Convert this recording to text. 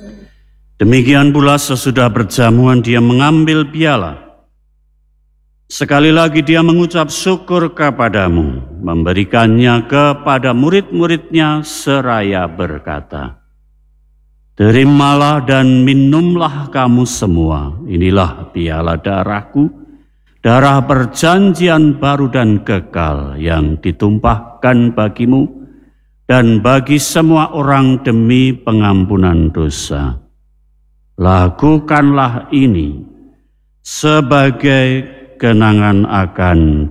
Demikian pula sesudah berjamuan dia mengambil piala. Sekali lagi dia mengucap syukur kepadamu, memberikannya kepada murid-muridnya seraya berkata, "Terimalah dan minumlah kamu semua, inilah piala darahku, darah perjanjian baru dan kekal yang ditumpahkan bagimu dan bagi semua orang demi pengampunan dosa. Lakukanlah ini sebagai kenangan akan